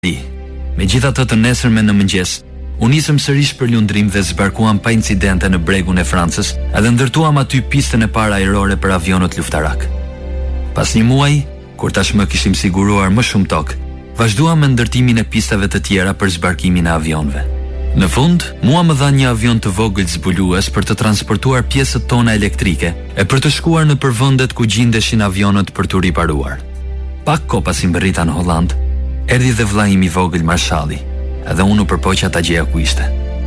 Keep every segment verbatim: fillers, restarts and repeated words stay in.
Megjithatë të nesërmen në mëngjes, u nisëm sërish për lundrim dhe zbarkuam pa incidente në bregun e Francës, edhe ndërtuam aty pistën e parë ajrore për avionët luftarak. Pas një muaji, kur tashmë kishim siguruar më shumë tokë, vazhduam me ndërtimin e pistave të tjera për zbarkimin e avionëve. Në fund, mua më dha një avion të vogël zbulues për të transportuar pjesët tona elektrike e për të shkuar në përvendet ku gjindeshin avionët për të riparuar. Pak kohë pasi mbërrita në Holland, erdhi dhe vllai im i vogël Marshalli, edhe unë u përpoqja ta gjeja ku ishte.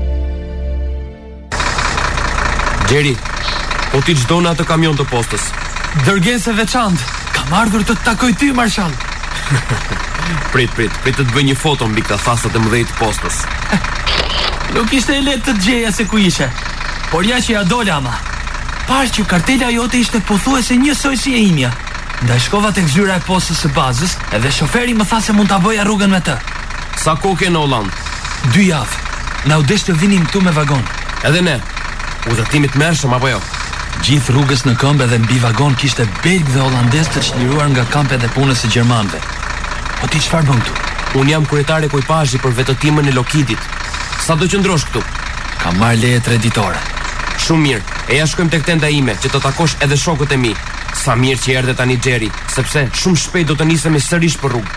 Jerry, po ti çdo në atë kamion të postës. Dërgese veçantë, kam ardhur të të takoj ty, Marshall. Prit, prit, prit të të bëj një foto mbi këta thasat e mëdhej të postës. Nuk ishte e lehtë të gjeja se ku ishe, por ja që ja dola ama. Pash që kartela jote ishte pothuajse njësoj si e imja. Ndaj shkova tek zyra e postës së bazës, edhe shoferi më tha se mund ta bëja rrugën me të. Sa kohë ke në Holland? Dy javë. Na u desh të vinim këtu me vagon. Edhe ne. Udhëtimi të mërshëm apo jo? Gjithë rrugës në këmbë dhe mbi vagon kishte belg dhe holandez të çliruar nga kampet e punës së gjermanëve. Po ti çfarë bën këtu? Un jam kryetari ekipazhi për vetëtimën e Lockheedit. Sa do qëndrosh këtu? Kam marrë leje treditore. Shumë mirë. E ja shkojmë tek tenda ime që të takosh edhe shokët e mi. Sa mirë që erdhe tani Jerry, sepse shumë shpejt do të nisemi sërish për rrugë.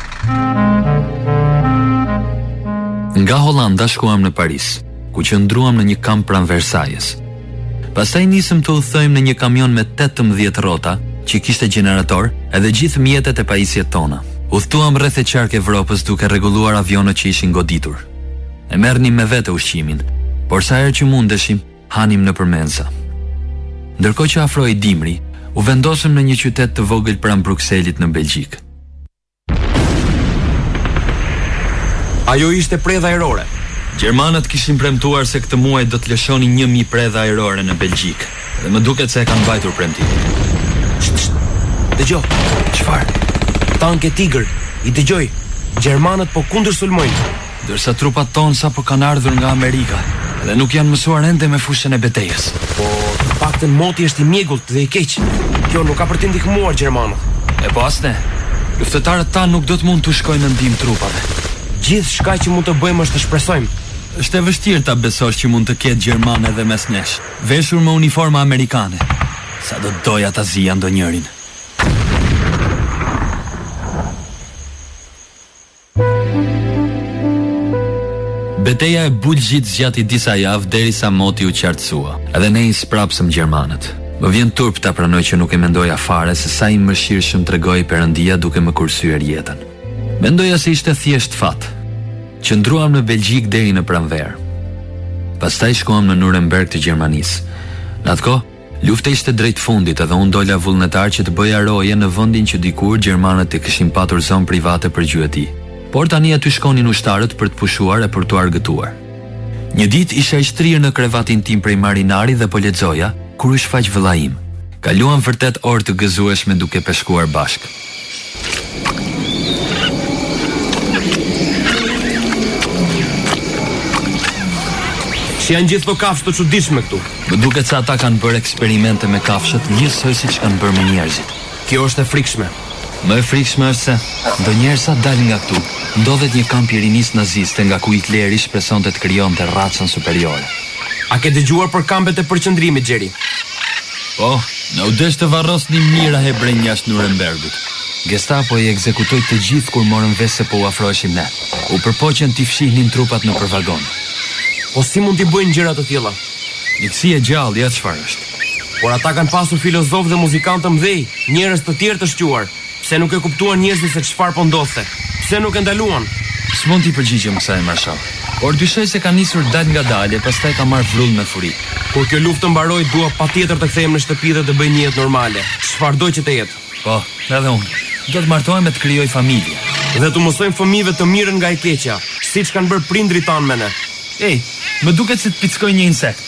Nga Hollanda shkuam në Paris, ku qëndruam në një kamp pranë Versailles. Pastaj nisëm të udhtojmë në një kamion me tetëmbëdhjetë rrota, që kishte gjenerator, edhe gjithë mjetet e pajisjet tona. Udhtuam rreth e qark Evropës duke rregulluar avionët që ishin goditur. E merrnim me vete ushqimin, por sa herë që mundeshim, hanim në përmensa. Ndërkohë që afroi dimri, u vendosëm në një qytet të vogël pranë Brukselit në Belgjik. Ajo ishte predha ajrore. Gjermanët kishin premtuar se këtë muaj do të lëshonin një mijë predha ajrore në Belgjik, dhe më duket se e kanë mbajtur premtimin. Dëgjoj, çfarë? Tanke Tiger, i dëgjoj. Gjermanët po kundër sulmojnë. Dërsa trupat tonë sapo kanë ardhur nga Amerika, dhe nuk janë mësuar ende me fushën e betejës. Po, të paktën moti është i mjegullt dhe i keq. Kjo nuk ka për të ndihmuar gjermanët. E po as ne. Luftëtarët tanë nuk do të mund të shkojnë në ndihmë trupave. Gjithë shka që mund të bëjmë është të shpresojmë. Është e vështirë ta besosh që mund të ketë gjermanë edhe mes nesh, veshur me uniforma amerikane. Sa do doja ta zija ndonjërin. Beteja e Bulgjit zgjati disa javë derisa moti u qartësua, edhe ne i sprapsëm gjermanët. Më vjen turp ta pranoj që nuk e mendoja fare se sa i mëshirshëm tregoi Perëndia duke më kursyer jetën. Mendoja se ishte thjesht fat. Qëndruam në Belgjik deri në pranverë. Pastaj shkuam në Nuremberg të Gjermanisë. Në atë kohë, lufta ishte drejt fundit edhe unë dola vullnetar që të bëja roje në vendin që dikur gjermanët e kishin patur zonë private për gjueti. Por tani aty shkonin ushtarët për të pushuar e për të argëtuar. Një ditë isha i shtrirë në krevatin tim prej marinari dhe po lexoja kur u shfaq vëllai im. Kaluam vërtet orë të gëzueshme duke peshkuar bashk. Që janë gjithë të kafshë të çuditshme këtu. Më duket se ata kanë bërë eksperimente me kafshët njësoj siç kanë bërë me njerëzit. Kjo është e frikshme. Më e frikshme është se ndonjëherë sa dalin nga këtu, ndodhet një kamp i rinis naziste nga ku Hitleri shpresonte të krijonte racën superiore. A ke dëgjuar për kampet e përqendrimit, Jerry? Po, në u desh të varrosnin mira hebrenj jashtë Nurembergut. Gestapo i ekzekutoi të gjithë kur morën vesh se po u afroheshim ne. U përpoqen t'i fshihnin trupat në përvagon. Po si mund t'i bëjnë gjëra të tilla? Nikësi e gjallë, ja çfarë është. Por ata kanë pasur filozofë dhe muzikantë të mëdhej, njerëz të tjerë të shquar. Pse nuk e kuptuan njerëzit se çfarë po ndodhte? Pse nuk e ndaluan? S'mund t'i përgjigjem kësaj, Marshall. Por dyshoj se ka nisur dal nga dalje, pastaj ka marrë vrull me furi. Kur kjo luftë të mbaroj, dua patjetër të kthehem në shtëpi dhe të bëj një jetë normale. Çfarëdo që të jetë. Po, edhe unë. Do të martohem e të krijoj familje. Dhe të mësojmë fëmijëve të mirën nga e keqja, siç kanë bërë prindrit tanë me ne. Ej, më duket si të pickoj një insekt.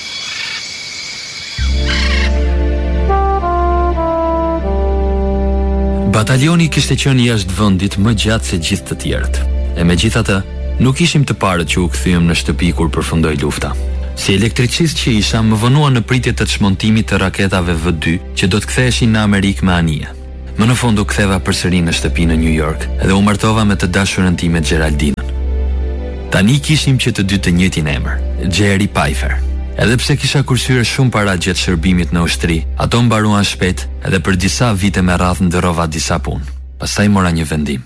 Batalioni kishte qenë jashtë vendit më gjatë se gjithë të tjerët. E megjithatë, nuk ishim të parët që u kthyem në shtëpi kur përfundoi lufta. Si elektricist që isha, më vënua në pritje të çmontimit të raketave V dy që do të ktheheshin në Amerikë me anije. Më në fund u ktheva përsëri në shtëpi në New York dhe u martova me të dashurën time Geraldinën. Tani kishim që të dy të njëjtin emër, Jerry Pfeiffer. Edhe pse kisha kursyer shumë para gjatë shërbimit në ushtri, ato mbaruan shpejt edhe për disa vite me radhë ndërrova disa punë. Pastaj mora një vendim.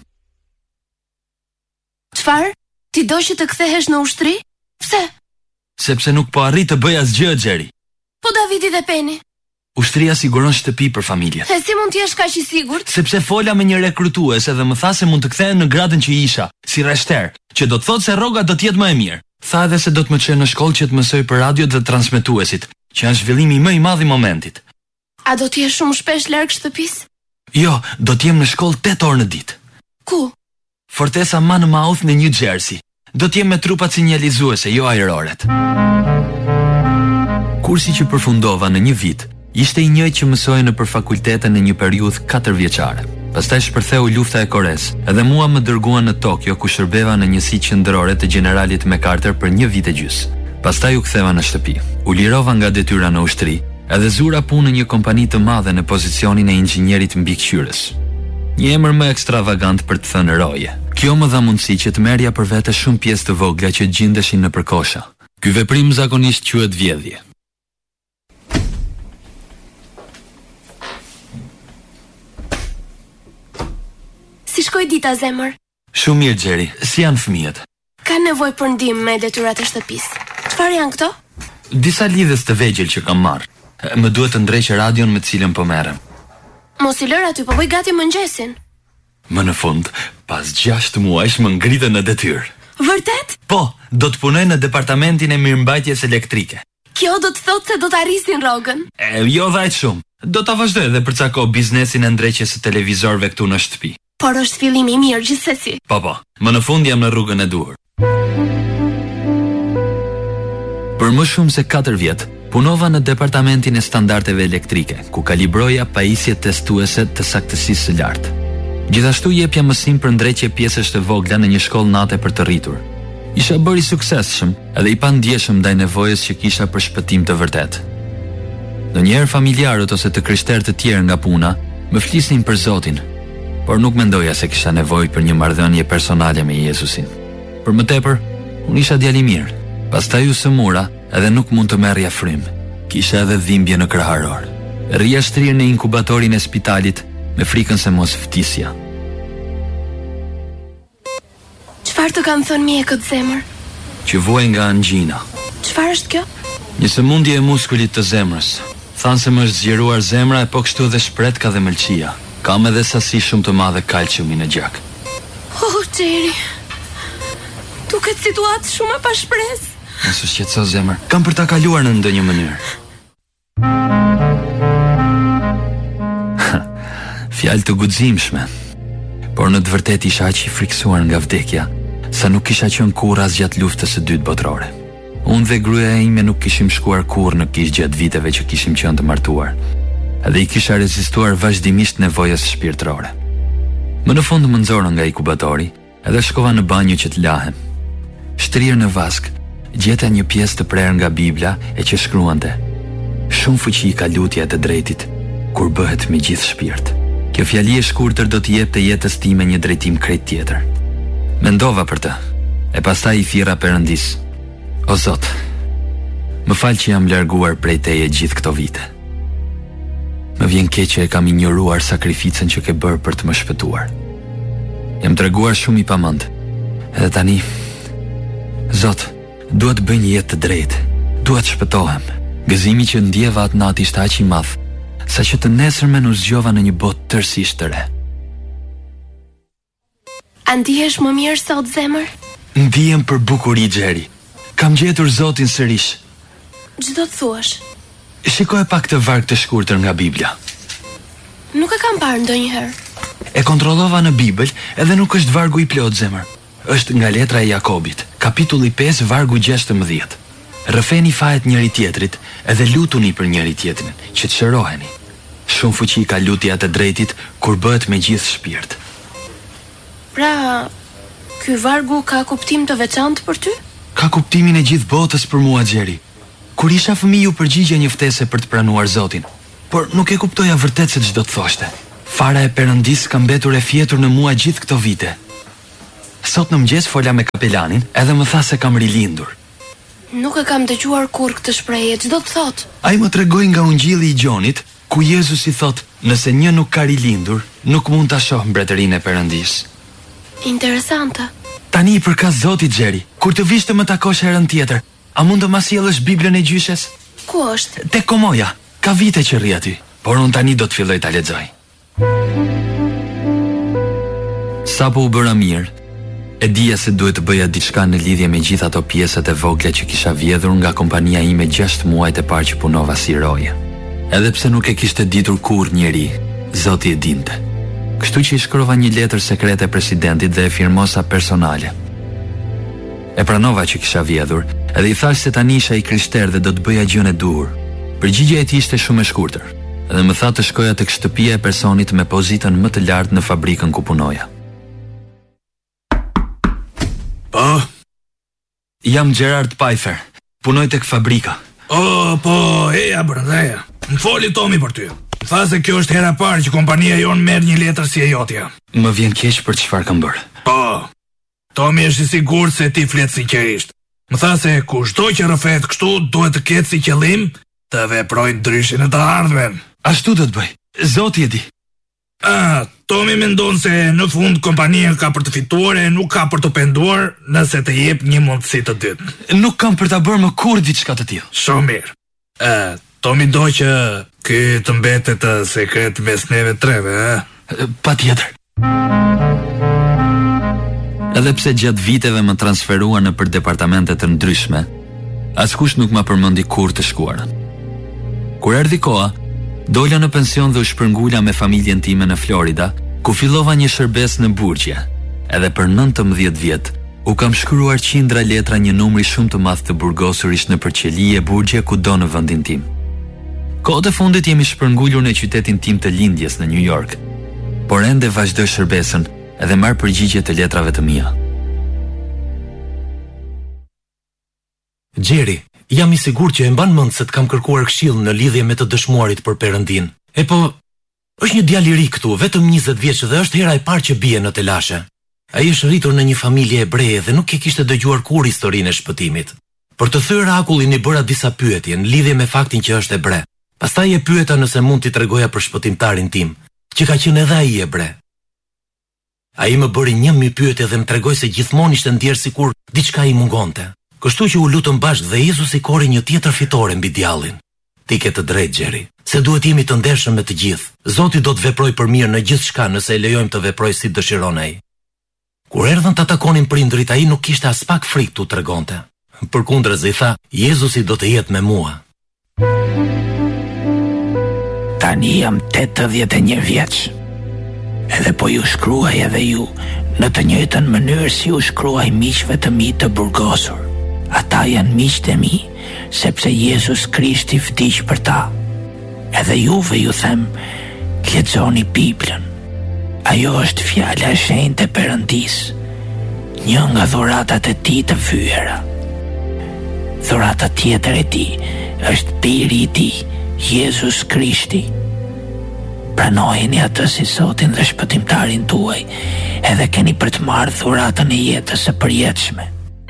Çfarë? Ti do që të kthehesh në ushtri? Pse? Sepse nuk po arrit të bëj asgjë, Jerry. Po Davidi dhe Penny. Ushtria siguron shtëpi për familjen. E si mund t'jesh kaq i sigurt? Sepse fola me një rekrutuese dhe më tha se mund të kthehen në gradën që isha, si rreshter, që do të thotë se rroga do të jetë më e mirë. Tha edhe se do të më çojë në shkollë që të mësoj për radio dhe transmetuesit, që janë zhvillimi më i madh i momentit. A do të jesh shumë shpesh larg shtëpisë? Jo, do të jem në shkollë tetë orë në ditë. Ku? Fortesa Monmouth në New Jersey. Do të jem me trupat sinjalizuese, jo ajroret. Kursi që përfundova në një vit ishte i njëjtë që mësoj në për fakultete në një periudhë katër vjeçare. Pastaj shpërtheu lufta e Kores, edhe mua më dërguan në Tokyo ku shërbeva në njësi qendrore të generalit MacArthur për një vit e gjys. Pastaj u ktheva në shtëpi. U lirova nga detyra në ushtri, edhe zura punë në një kompani të madhe në pozicionin e inxhinierit mbikëqyrës. Një emër më ekstravagant për të thënë roje. Kjo më dha mundësi që të merrja për vete shumë pjesë të vogla që gjindeshin në përkosha. Ky veprim zakonisht quhet vjedhje. Si shkoi dita, zemër? Shumë mirë, Jerry. Si janë fëmijët? Ka nevojë për ndihmë me detyrat e shtëpisë. Çfarë janë këto? Disa lidhës të vegjël që kam marrë. Më duhet të ndreq radion me të cilën po merrem. Mos i lër aty, po bëj gati mëngjesin. Më në fund, pas gjashtë muajsh më ngritën në detyrë. Vërtet? Po, do të punoj në departamentin e mirëmbajtjes elektrike. Kjo do të thotë se do të arrisin rrogën. E, jo dhajt shumë. Do ta vazhdoj edhe përcako biznesin e ndreqjes së televizorëve këtu në shtëpi. Por është fillimi i mirë gjithsesi. Po po, më në fund jam në rrugën e duhur. Për më shumë se katër vjet, punova në departamentin e standardeve elektrike, ku kalibroja pajisjet testuese të saktësisë së lartë. Gjithashtu jepja mësim për ndreqje pjesësh të vogla në një shkollë nate për të rritur. Isha bërë i suksesshëm edhe i pandjeshëm ndaj nevojës që kisha për shpëtim të vërtet. Ndonjëherë familjarët ose të krishterë të tjerë nga puna më flisnin për Zotin, por nuk mendoja se kisha nevojë për një marrëdhënie personale me Jezusin. Për më tepër, unë isha djalë i mirë. Pastaj u sëmura edhe nuk mund të merrja frym. Kisha edhe dhimbje në krahëror. Rria shtrirë në inkubatorin e spitalit me frikën se mos vdisja. Çfarë të kanë thënë mjekët, zemër? Që vuaj nga angjina. Çfarë është kjo? Një sëmundje e muskulit të zemrës. Thanë se më është zgjeruar zemra e po kështu edhe shpretka dhe mëlçia. Kam edhe sasi shumë të madhe kalciumi në gjak. Oh, Jerry. Duket situatë shumë e pashpresë. Mos u shqetëso, zemër. Kam për ta kaluar në ndonjë mënyrë. Fjalë të guximshme. Por në të vërtetë isha aq i friksuar nga vdekja, sa nuk kisha qenë kurrë as gjatë luftës së dytë botërore. Unë dhe gruaja ime nuk kishim shkuar kurrë në kishë gjatë viteve që kishim qenë të martuar, edhe i kisha rezistuar vazhdimisht nevojës shpirtërore. Më në fund më nxorën nga inkubatori, edhe shkova në banjë që të lahem. Shtrirë në vask, gjeta një pjesë të prerë nga Bibla e që shkruante: shumë fuqi ka lutja e të drejtit, kur bëhet me gjithë shpirt. Kjo fjali e shkurtër do të jepte jetës time një drejtim krejt tjetër. Mendova për të, e pastaj i thirra Perëndis: O Zot, më fal që jam larguar prej teje gjithë këto vite. Më vjen keq që e kam injoruar sakrificën që ke bërë për të më shpëtuar. Jam treguar shumë i pamend. Edhe tani, Zot, dua të bëj një jetë të drejtë. Dua të shpëtohem. Gëzimi që ndjeva atë natë ishte aq i madh, saqë të nesërmen u zgjova në një botë tërësisht të re. A ndihesh më mirë sot, zemër? Ndihem për bukuri, Jerry. Kam gjetur Zotin sërish. Ç'do të thuash? Shikoj pak të varg të shkurtër nga Bibla. Nuk e kam parë ndonjëherë. E kontrollova në Bibël edhe nuk është vargu i plot, zemër. Është nga letra e Jakobit, kapitulli pesë, vargu gjashtëmbëdhjetë. Rrëfeni fajet njëri tjetrit edhe lutuni për njëri tjetrin, që të shëroheni. Shumë fuqi ka lutja të drejtit kur bëhet me gjithë shpirt. Pra, ky vargu ka kuptim të veçantë për ty? Ka kuptimin e gjithë botës për mua, Jerry. Kur isha fëmijë u përgjigja një ftese për të pranuar Zotin, por nuk e kuptoja vërtet se ç'do të thoshte. Fara e Perëndis ka mbetur e fjetur në mua gjithë këto vite. Sot në mëngjes fola me kapelanin edhe më tha se kam rilindur. Nuk e kam dëgjuar kur këtë shprehje, ç'do të thot? Ai më tregoi nga Ungjilli i Gjonit, ku Jezusi thot, nëse një nuk ka rilindur, nuk mund ta shoh mbretërinë e Perëndis. Interesante. Tani i përka Zotit Xheri, kur të vish të më takosh herën tjetër, a mund të ma sjellësh Biblën e gjyshes? Ku është? Tek komoja, ka vite që rri aty, por unë tani do të filloj ta lexoj. Sapo u bëra mirë, e dija se duhet të bëja diçka në lidhje me gjithë ato pjesët e vogla që kisha vjedhur nga kompania ime gjashtë muajt e parë që punova si roje. Edhe pse nuk e kishte ditur kur njeri, Zoti e dinte. Kështu që i shkrova një letër sekrete presidentit dhe e firmosa personale. E pranova që kisha vjedhur, edhe i thash se tani isha i krishter dhe do të bëja gjën e duhur. Përgjigjja e tij ishte shumë e shkurtër, dhe më tha të shkoja tek shtëpia e personit me pozitën më të lartë në fabrikën ku punoja. Po? Jam Gerard Pfeiffer, punoj tek fabrika. O, po, eja brëndeja. Më foli Tomi për ty. Më tha se kjo është hera parë që kompania jonë merr një letër si e jotja. Më vjen keq për çfarë kam bërë. Po, Tomi është i sigurt se ti flet sinqerisht. Më tha se kushdo që rrëfet kështu duhet të ketë si qëllim të veprojë ndryshe në të ardhmen. Ashtu do të bëj. Zoti e di. Ah, Tomi mendon se në fund kompania ka për të fituar e nuk ka për të penduar nëse të jep një mundësi të dytë. Nuk kam për ta bërë më kurrë diçka të tillë. Shumë mirë. Ah, Tomi do që ky të mbetet të sekret mes neve treve, eh? Patjetër. Edhe pse gjatë viteve më transferua në për departamente të ndryshme, askush nuk ma përmendi kur të shkuarën. Kur erdhi koha, dola në pension dhe u shpërngula me familjen time në Florida, ku fillova një shërbes në burgje. Edhe për nëntëmbëdhjetë vjet, u kam shkruar qindra letra një numri shumë të madh të burgosurish në përqeli e burgje kudo në vendin tim. Kohët e fundit jemi shpërngulur në qytetin tim të lindjes në New York, por ende vazhdoj shërbesën edhe marr përgjigje të letrave të mia. Gjeri, jam i sigurt që e mban mend se të kam kërkuar këshill në lidhje me të dëshmuarit për Perëndin. E po, është një djalë i ri këtu, vetëm njëzet vjeç dhe është hera e parë që bie në Telashe. Ai është rritur në një familje hebreje dhe nuk e kishte dëgjuar kur historinë e shpëtimit. Për të thyer akullin i bëra disa pyetje në lidhje me faktin që është hebre. Pastaj e pyeta nëse mund t'i tregoja për shpëtimtarin tim, që ka qenë edhe ai hebre. Ai më bëri një mijë pyetje dhe më tregoi se gjithmonë ishte ndier sikur diçka i mungonte. Kështu që u lutëm bashkë dhe Jezusi kori një tjetër fitore mbi djallin. Ti ke të drejtë, Gjeri, se duhet jemi të ndershëm me të gjithë. Zoti do të veprojë për mirë në gjithçka nëse e lejojmë të veprojë si dëshiron ai. Kur erdhën ta takonin prindrit, ai nuk kishte as pak frikë t'u tregonte. Përkundërzi i tha, Jezusi do të jetë me mua. Tani jam tetëdhjetë e një vjeç. Edhe po ju shkruaj edhe ju në të njëjtën mënyrë si u shkruaj miqve të mi të burgosur. Ata janë miqtë e mi, sepse Jezus Krishti vdiq për ta. Edhe juve ju them, lexoni Biblën. Ajo është fjala e shenjtë e Perëndis, një nga dhuratat e tij të fyera. Dhurata tjetër e tij është biri i tij, Jezus Krishti. Pranojeni atë si Zotin dhe shpëtimtarin tuaj, edhe keni për të marrë dhuratën e jetës së përjetshme.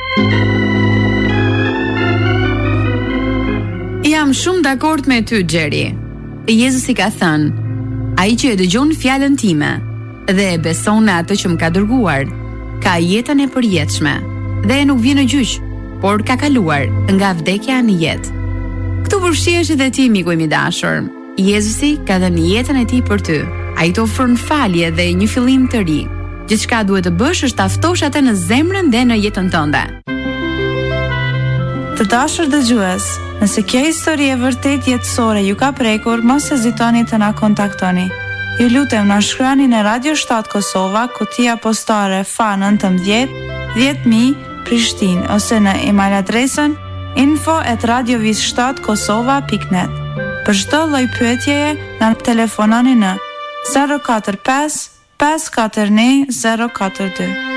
Jam shumë dakord me ty, Gjeri. Jezusi ka thënë, ai që e dëgjon fjalën time dhe e beson në atë që më ka dërguar, ka jetën e përjetshme dhe nuk vjen në gjyq, por ka kaluar nga vdekja në jetë. Këtu përfshihesh edhe ti, miku im i dashur. Jezusi ka dhënë jetën e tij për ty. Ai të ofron falje dhe një fillim të ri. Gjithçka duhet të bësh është ta ftosh atë në zemrën dhe në jetën tënde. Të dashur dëgjues, nëse kjo histori e vërtet jetësore ju ka prekur, mos hezitoni të na kontaktoni. Ju lutem na shkruani në Radio shtat Kosova, kutia postare F A nëntëmbëdhjetë dhjetë mijë Prishtinë, ose në email adresën info at radiovis shtat kosova pikë net. Për çdo lloj pyetjeje, na telefononi në zero katër pesë pesë katër një zero katër dy.